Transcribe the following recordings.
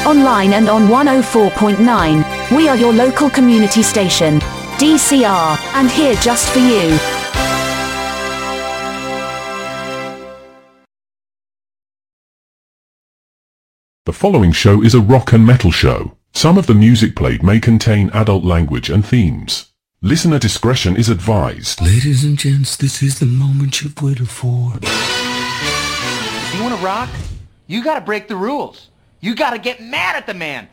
online and on 104.9. We are your local community station, DCR, and here just for you. The following show is a rock and metal show. Some of the music played may contain adult language and themes. Listener discretion is advised. Ladies and gents, this is the moment you've waited for. If you want to rock, you gotta break the rules. You gotta get mad at the man.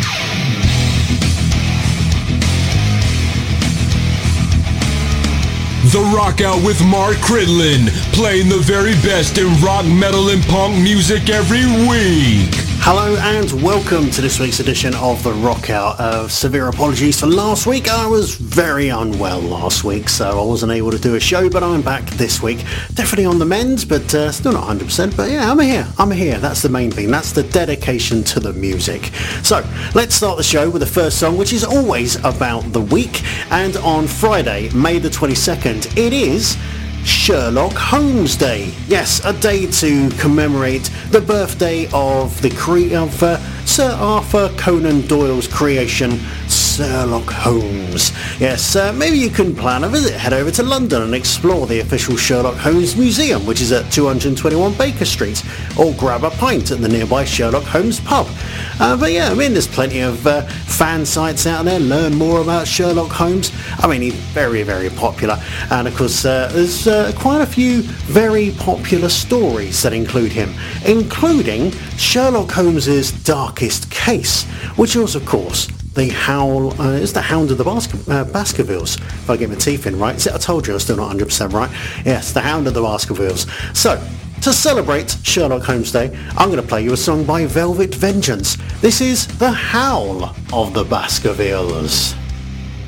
The Rock Out with Mark Cridlin, playing the very best in rock, metal, and punk music every week. Hello and welcome to this week's edition of The Rock Out. Severe apologies for last week. I was very unwell last week, so I wasn't able to do a show, but I'm back this week. Definitely on the mend, but still not 100%. But yeah, I'm here. That's the main thing. That's the dedication to the music. So let's start the show with the first song, which is always about the week. And on Friday, May the 22nd, it is Sherlock Holmes Day. Yes, a day to commemorate the birthday of Sir Arthur Conan Doyle's creation, Sherlock Holmes. Yes, maybe you can plan a visit, head over to London and explore the official Sherlock Holmes Museum, which is at 221 Baker Street, or grab a pint at the nearby Sherlock Holmes pub. But yeah, I mean, there's plenty of fan sites out there. Learn more about Sherlock Holmes. I mean, he's very, very popular. And of course, there's quite a few very popular stories that include him, including Sherlock Holmes's darkest case, which was, of course, the Hound of the Baskervilles, if I get my teeth in right. I told you I was still not 100% right. Yes, the Hound of the Baskervilles. So, to celebrate Sherlock Holmes Day, I'm going to play you a song by Velvet Vengeance. This is The Howl of the Baskervilles.